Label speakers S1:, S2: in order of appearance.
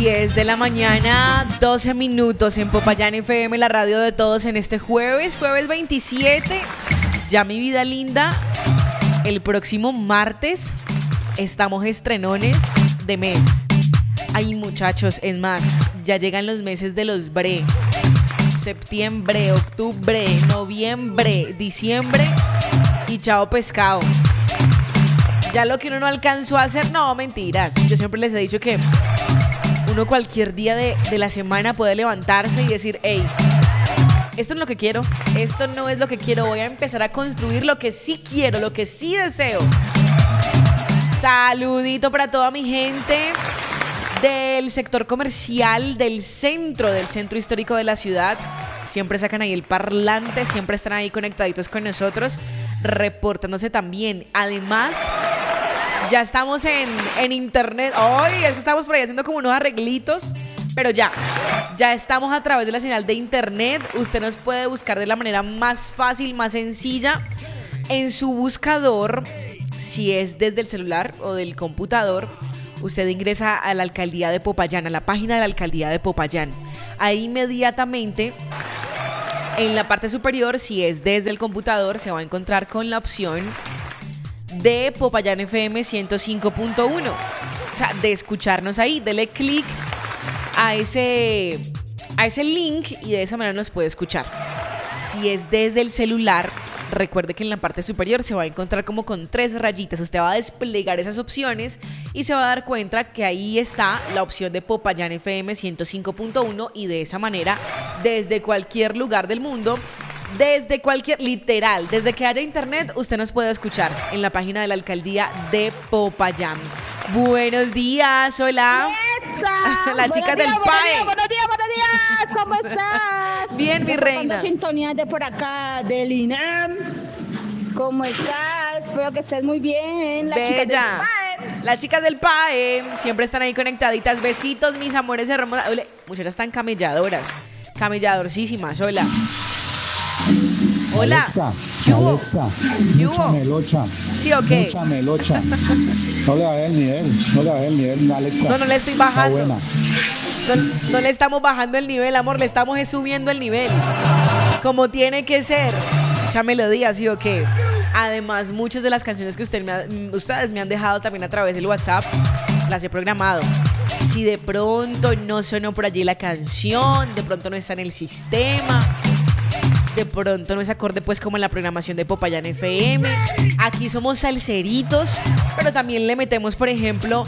S1: 10 de la mañana, 12 minutos en Popayán FM, la radio de todos en este jueves 27. Ya mi vida linda, el próximo martes estamos estrenones de mes. Ay, muchachos, es más, ya llegan los meses de los bre. Septiembre, octubre, noviembre, diciembre y chao pescado. Ya lo que uno no alcanzó a hacer, no, mentiras. Yo siempre les he dicho que uno cualquier día de la semana puede levantarse y decir, hey, esto no es lo que quiero, esto no es lo que quiero, voy a empezar a construir lo que sí quiero, lo que sí deseo. Saludito para toda mi gente del sector comercial, del centro histórico de la ciudad. Siempre sacan ahí el parlante, siempre están ahí conectaditos con nosotros, reportándose también. Además, ya estamos en internet. Hoy es que estamos por ahí haciendo como unos arreglitos, pero ya estamos a través de la señal de internet. Usted nos puede buscar de la manera más fácil, más sencilla en su buscador. Si es desde el celular o del computador, usted ingresa a la alcaldía de Popayán, a la página de la alcaldía de Popayán. Ahí inmediatamente en la parte superior, si es desde el computador, se va a encontrar con la opción de Popayán FM 105.1. O sea, de escucharnos ahí, dele clic a ese link y de esa manera nos puede escuchar. Si es desde el celular, recuerde que en la parte superior se va a encontrar como con 3 rayitas. Usted va a desplegar esas opciones y se va a dar cuenta que ahí está la opción de Popayán FM 105.1 y de esa manera, desde cualquier lugar del mundo, desde cualquier, literal, desde que haya internet, usted nos puede escuchar en la página de la alcaldía de Popayán. Buenos días, hola. Las chicas del PAE.
S2: Buenos días, ¿cómo estás?
S1: Bien, mi reina.
S2: Sintonía de por acá, del INAM. ¿Cómo estás? Espero que estés muy bien. Las chicas del PAE.
S1: Las chicas del PAE siempre están ahí conectaditas. Besitos, mis amores hermosas. Muchachas tan camelladoras, camelladorcísimas. Hola. Hola.
S3: Alexa, mucha melocha.
S1: ¿Sí o qué?
S3: Mucha melocha. No le bajé el nivel, Alexa.
S1: No le estoy bajando.
S3: Está buena.
S1: No le estamos bajando el nivel, amor, le estamos subiendo el nivel. Como tiene que ser. Mucha melodía, ¿sí o qué? Además, muchas de las canciones que ustedes me han dejado también a través del WhatsApp, las he programado. Si de pronto no sonó por allí la canción, de pronto no está en el sistema, de pronto no es acorde pues como en la programación de Popayán FM. Aquí somos salseritos, pero también le metemos, por ejemplo,